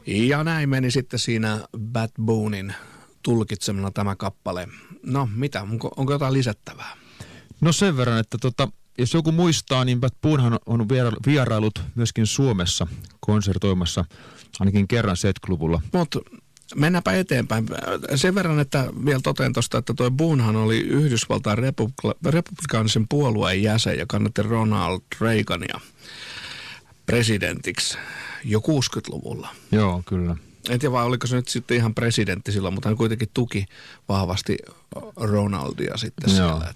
Ja näin meni sitten siinä Bad Boonin tulkitsemana tämä kappale. No mitä, onko jotain lisättävää? No sen verran, että jos joku muistaa, niin Bad Boonhan on vierailut myöskin Suomessa konsertoimassa ainakin kerran 70-luvulla. Mutta mennäänpä eteenpäin. Sen verran, että vielä totean tuosta, että toi Boonhan oli Yhdysvaltain republikaanisen puolueen jäsen ja kannatti Ronald Reagania presidentiksi jo 60-luvulla. Joo, kyllä. En tiedä, vai oliko se nyt sitten ihan presidentti silloin, mutta hän kuitenkin tuki vahvasti Ronaldia sitten siellä,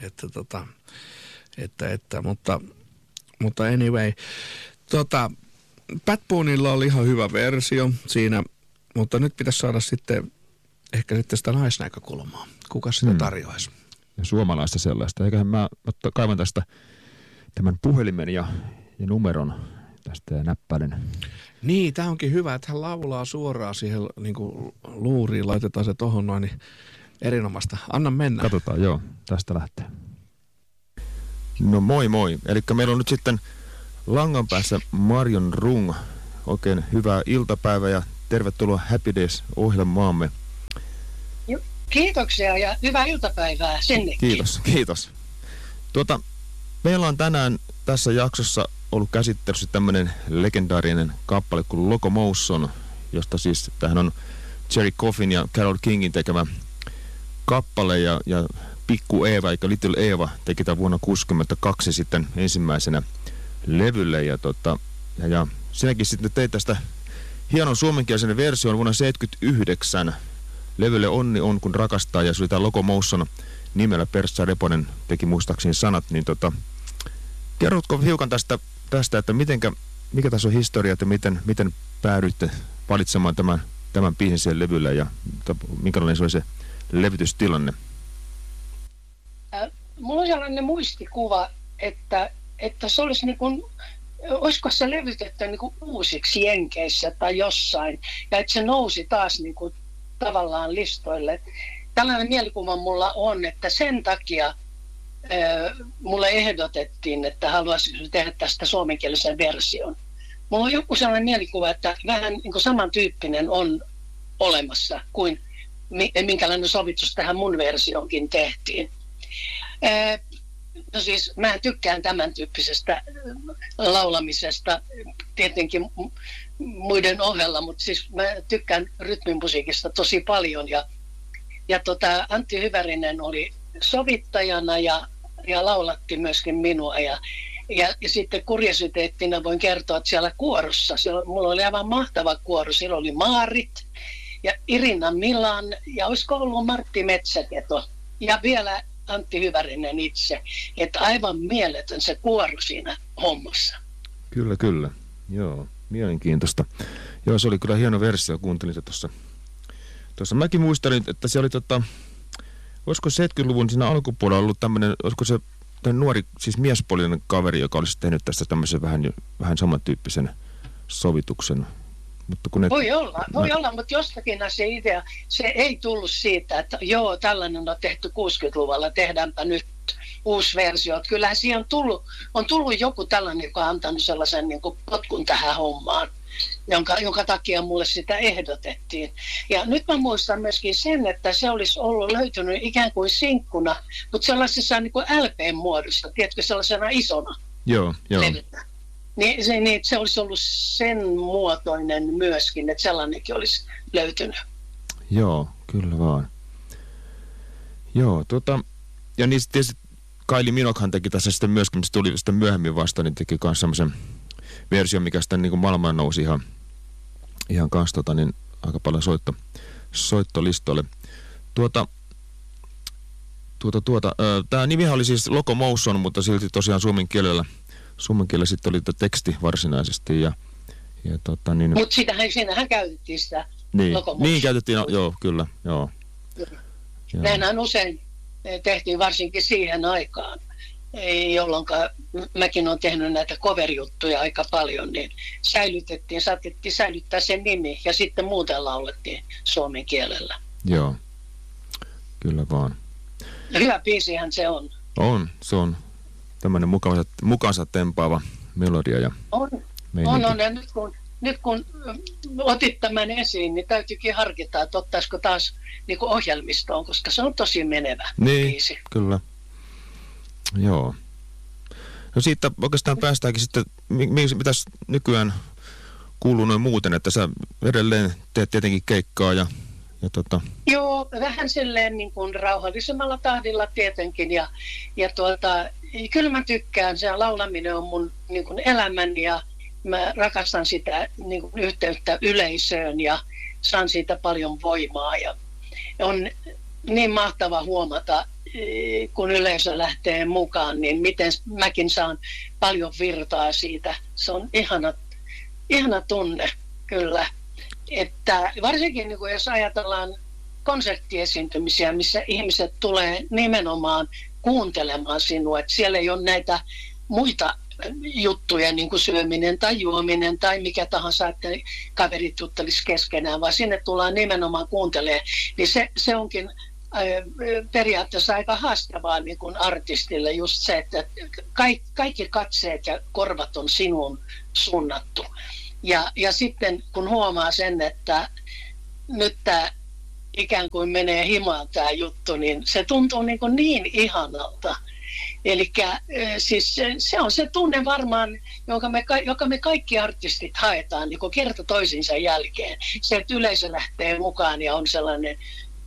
mutta anyway. Bad Boonilla oli ihan hyvä versio siinä, mutta nyt pitäisi saada sitten ehkä sitten sitä naisnäkökulmaa. Kuka sitä tarjoaisi? Ja suomalaista sellaista. Eiköhän mä kaivan tästä tämän puhelimen ja numeron tästä ja näppäilen. Niin, tämä onkin hyvä, että hän laulaa suoraan siihen niin kuin luuriin, laitetaan se tohon noin, niin erinomaista. Anna mennä. Katsotaan, joo, tästä lähtee. No moi moi. Elikkä meillä on nyt sitten langan päässä Marion Rung. Oikein hyvää iltapäivää ja tervetuloa Happy Days-ohjelmaamme. Kiitoksia ja hyvää iltapäivää sinnekin. Kiitos. Meillä on tänään tässä jaksossa ollut käsittelyssä tämmöinen legendaarinen kappale kuin Locomotion, josta siis tähän on Jerry Coffin ja Carole Kingin tekemä kappale ja Pikku Eeva, eikä Little Eeva, teki tämän vuonna 1962 sitten ensimmäisenä levylle ja sinäkin sitten teit tästä hienon suomenkielisen version vuonna 1979 levylle Onni on kun rakastaa ja se oli tämä Locomotion nimellä. Perssa Reponen teki muistaakseni sanat, niin kerrotko hiukan tästä, että mikä tässä on historia, että miten päädyitte valitsemaan tämän biisin siihen levylle ja minkälainen se oli se levytystilanne? Mulla on sellainen muistikuva, että se olisi niin kuin, olisiko se levytetty niin kuin uusiksi Jenkeissä tai jossain, ja että se nousi taas niin kuin tavallaan listoille. Tällainen mielikuva mulla on, että sen takia mulle ehdotettiin, että haluaisin tehdä tästä suomenkielisen version. Mulla on joku sellainen mielikuva, että vähän niin kuin samantyyppinen on olemassa kuin minkälainen sovitus tähän mun versioonkin tehtiin. No siis mä tykkään tämän tyyppisestä laulamisesta tietenkin muiden ohella, mutta siis mä tykkään rytmimusiikista tosi paljon ja Antti Hyvärinen oli sovittajana ja laulatti myöskin minua ja sitten kuriositeettina voin kertoa, että siellä kuorossa, mulla oli aivan mahtava kuoro, siellä oli Maarit ja Irina Milan ja olisiko ollut Martti Metsäketo ja vielä Antti Hyvärinen itse, että aivan mieletön se kuoro siinä hommassa. Kyllä. Joo, mielenkiintoista. Joo, se oli kyllä hieno versio, kuuntelin se tuossa. Mäkin muistelin, että se oli olisiko 70-luvun siinä alkupuolella ollut tämmöinen, olisiko se nuori, siis miespuolinen kaveri, joka olisi tehnyt tästä tämmöisen vähän samantyyppisen sovituksen. Mutta voi olla, mutta jostakin se idea, se ei tullut siitä, että joo, tällainen on tehty 60-luvulla, tehdäänpä nyt uusi versio. Kyllähän siihen on tullut joku tällainen, joka on antanut sellaisen niin kuin potkun tähän hommaan, jonka takia mulle sitä ehdotettiin. Ja nyt mä muistan myöskin sen, että se olisi löytynyt ikään kuin sinkkuna, mutta sellaisessa niin kuin LP-muodossa, tiedätkö, sellaisena isona levytä. Niin, se olisi ollut sen muotoinen myöskin, että sellainenkin olisi löytynyt. Joo, kyllä vaan. Joo, ja niin tietysti Kylie Minoguehan teki tässä sitten myöskin, se tuli sitten myöhemmin vasta, niin teki myös semmoisen version, mikä sitten niin kuin maailmaan nousi ihan kanssa niin aika paljon soittolistoille. Tämä nimihän oli siis Locomotion, mutta silti tosiaan suomen kielellä sitten oli teksti varsinaisesti. Mutta siinähän käytettiin sitä Locomotion. Niin käytettiin, joo, kyllä, joo. Näinhän usein tehtiin varsinkin siihen aikaan, jolloin mäkin olen tehnyt näitä cover-juttuja aika paljon, niin saatettiin säilyttää sen nimi ja sitten muuten laulettiin suomen kielellä. Joo, kyllä vaan. Ja hyvä biisihän se on. Se on tämmöinen mukaansa tempaava melodia ja on. Ja nyt kun otit tämän esiin, niin täytyykin harkita, että ottaisiko taas niin kuin ohjelmistoon, koska se on tosi menevä biisi. Kyllä. Joo. No siitä oikeastaan päästäänkin sitten, mitäs nykyään kuuluu noin muuten, että sä edelleen teet tietenkin keikkaa ja Joo, vähän silleen niin kuin rauhallisemmalla tahdilla tietenkin ja kyllä mä tykkään, se laulaminen on mun niin kuin elämäni ja mä rakastan sitä niin kuin yhteyttä yleisöön ja saan siitä paljon voimaa ja on niin mahtava huomata, kun yleisö lähtee mukaan, niin miten mäkin saan paljon virtaa siitä. Se on ihana tunne, kyllä. Että varsinkin niin jos ajatellaan konserttiesiintymisiä, missä ihmiset tulee nimenomaan kuuntelemaan sinua, että siellä ei ole näitä muita juttuja, niin kuin syöminen tai juominen tai mikä tahansa, että kaverit juttelisi keskenään, vaan sinne tullaan nimenomaan kuuntelemaan, niin se onkin periaatteessa aika haastavaa niin kuin artistille just se, että kaikki katseet ja korvat on sinuun suunnattu. Ja sitten kun huomaa sen, että nyt tämä ikään kuin menee himaan tämä juttu, niin se tuntuu niin ihanalta. Eli siis se on se tunne varmaan, joka me kaikki artistit haetaan niin kuin kerta toisinsa jälkeen. Se, että yleisö lähtee mukaan ja on sellainen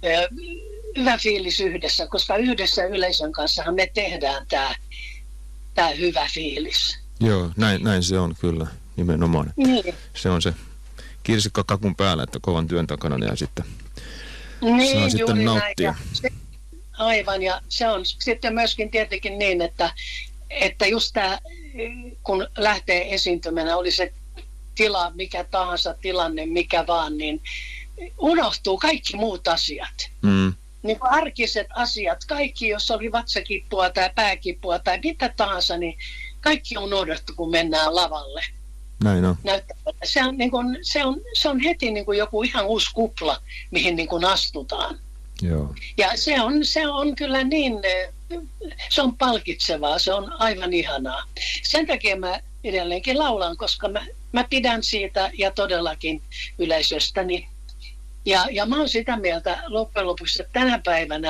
hyvä fiilis yhdessä, koska yhdessä yleisön kanssahan me tehdään tämä hyvä fiilis. Joo, näin se on kyllä, nimenomaan. Niin. Se on se kirsikka kakun päällä, että kovan työn takana ja sitten saa sitten nauttia. Aivan, ja se on sitten myöskin tietenkin niin, että just tämä, kun lähtee esiintymään, oli se tila, mikä tahansa tilanne, mikä vaan, niin unohtuu kaikki muut asiat. Niin kuin arkiset asiat, kaikki, jos oli vatsakippua tai pääkippua tai mitä tahansa, niin kaikki on unohdettu, kun mennään lavalle. Näin on. Se on heti niin kuin joku ihan uusi kupla, mihin niin kuin astutaan. Joo. Ja se on kyllä niin, se on palkitsevaa, se on aivan ihanaa. Sen takia mä edelleenkin laulan, koska mä pidän siitä ja todellakin yleisöstäni. Ja mä oon sitä mieltä loppujen lopuksi, että tänä päivänä,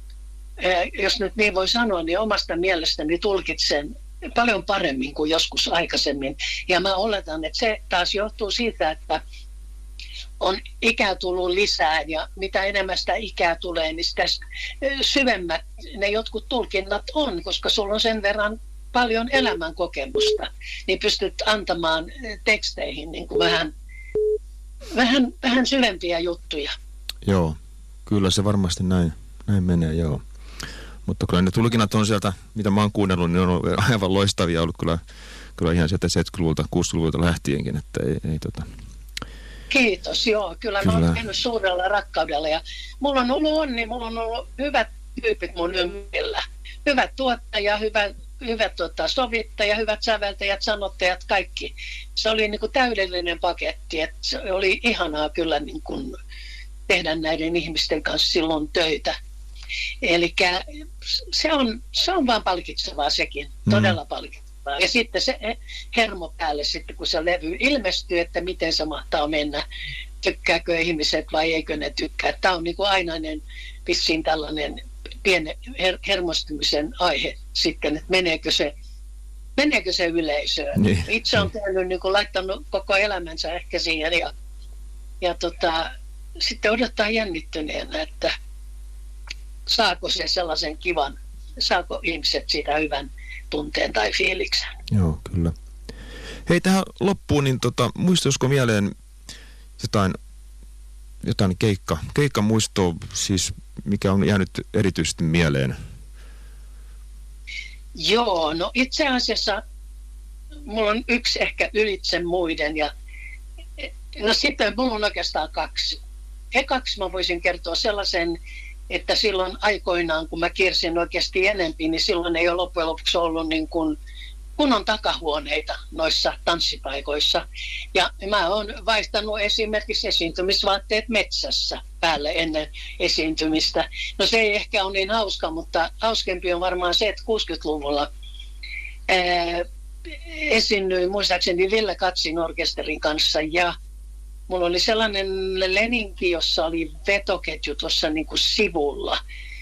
jos nyt niin voi sanoa, niin omasta mielestäni tulkitsen paljon paremmin kuin joskus aikaisemmin. Ja mä oletan, että se taas johtuu siitä, että on ikää tullut lisää ja mitä enemmän sitä ikää tulee, niin sitä syvemmät ne jotkut tulkinnat on, koska sulla on sen verran paljon elämänkokemusta, niin pystyt antamaan teksteihin niin kuin vähän syvempiä juttuja. Joo, kyllä se varmasti näin menee, joo. Mutta kyllä ne tulkinnat on sieltä, mitä mä oon kuunnellut, niin on ollut aivan loistavia ollut kyllä ihan sieltä 70-luvulta, 60-luvulta lähtienkin, että ei. Kiitos, joo. Kyllä mä oon tehnyt suurella rakkaudella ja mulla on ollut onni, mulla on ollut hyvät tyypit mun ympärillä. Hyvät tuottaja, hyvät sovittaja, hyvät säveltäjät, sanottajat, kaikki. Se oli niin kuin täydellinen paketti, että se oli ihanaa kyllä niin kuin tehdä näiden ihmisten kanssa silloin töitä. Eli se on vaan palkitsevaa sekin, todella palkitsevaa. Ja sitten se hermo päälle sitten, kun se levy ilmestyy, että miten se mahtaa mennä, tykkääkö ihmiset vai eikö ne tykkää. Tämä on niin kuin ainainen vissiin tällainen pieni hermostumisen aihe sitten, että meneekö se yleisöön. Niin. Itse on tehnyt, niin kuin laittanut koko elämänsä ehkä siihen ja sitten odottaa jännittyneenä, että saako se sellaisen kivan, saako ihmiset siitä hyvän tunteen tai fiiliksen. Joo, kyllä. Hei, tähän loppuun, niin muistuisiko mieleen jotain keikkamuistoa, siis mikä on jäänyt erityisesti mieleen? Joo, no itse asiassa mulla on yksi ehkä ylitse muiden ja no sitten mulla on oikeastaan kaksi. Ekaksi mä voisin kertoa sellaisen, että silloin aikoinaan, kun mä kiersin oikeasti enempi, niin silloin ei ole loppujen lopuksi ollut niin kuin kunnon takahuoneita noissa tanssipaikoissa. Ja mä oon vaihtanut esimerkiksi esiintymisvaatteet metsässä päälle ennen esiintymistä. No se ei ehkä ole niin hauska, mutta hauskempi on varmaan se, että 60-luvulla esiinnyin muistaakseni Ville Katsin orkesterin kanssa ja mulla oli sellainen leninki, jossa oli vetoketju tuossa niin kuin sivulla.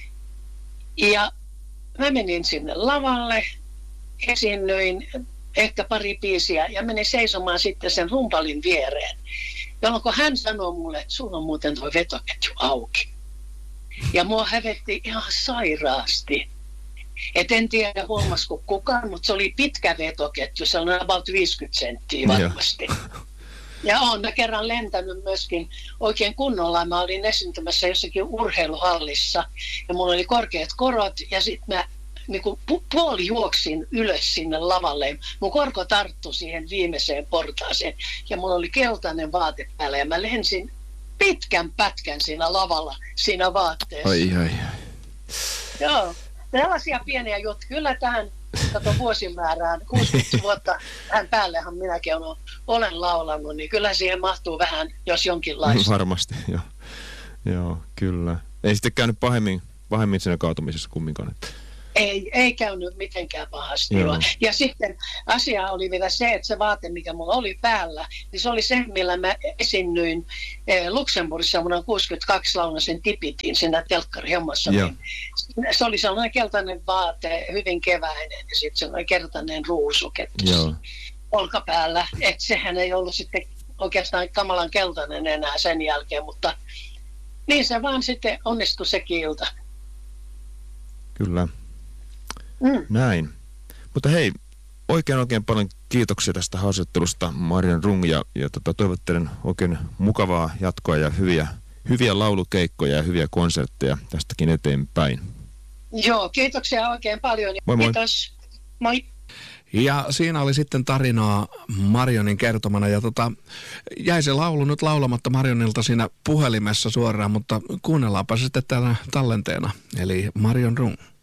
Ja mä menin sinne lavalle, esiinnyin ehkä pari biisiä ja menin seisomaan sitten sen rumpalin viereen. Jolloin hän sanoi mulle, että sulla on muuten tuo vetoketju auki. Ja mua hävetti ihan sairaasti. Et en tiedä huomasiko kukaan, mutta se oli pitkä vetoketju, se on about 50 senttiä varmasti. Ja olen mä kerran lentänyt myöskin oikein kunnolla. Mä olin esiintymässä jossakin urheiluhallissa ja mulla oli korkeat korot ja sitten mä niin puoli juoksin ylös sinne lavalle. Mun korko tarttui siihen viimeiseen portaaseen ja mulla oli keltainen vaate päällä ja mä lensin pitkän pätkän siinä lavalla siinä vaatteessa. Ai. Joo, tällaisia pieniä juttuja. Kyllä tähän vuosimäärään, 60 vuotta tähän päällehän minäkin olen laulanut, niin kyllä siihen mahtuu vähän, jos jonkinlaista. Varmasti, joo, kyllä. Ei sitten käynyt pahemmin siinä kaatumisessa kumminkaan. Ei käynyt mitenkään pahasti. Ja sitten asia oli vielä se, että se vaate, mikä mulla oli päällä, niin se oli se, millä mä esiinnyin Luxemburgissa vuonna 1962 launasin Tipitin siinä telkkarihommassa. Niin se oli sellainen keltainen vaate, hyvin keväinen ja sitten sellainen keltainen ruusukettu olkapäällä. Että sehän ei ollut sitten oikeastaan kamalan keltainen enää sen jälkeen, mutta niin se vaan sitten onnistui se ilta. Kyllä. Näin. Mutta hei, oikein paljon kiitoksia tästä haastattelusta, Marion Rung, ja toivottelen oikein mukavaa jatkoa ja hyviä laulukeikkoja ja hyviä konsertteja tästäkin eteenpäin. Joo, kiitoksia oikein paljon. Moi moi. Kiitos. Moi. Ja siinä oli sitten tarinaa Marionin kertomana ja jäi se laulu nyt laulamatta Marionilta siinä puhelimessa suoraan, mutta kuunnellaanpa sitten täällä tallenteena, eli Marion Rung.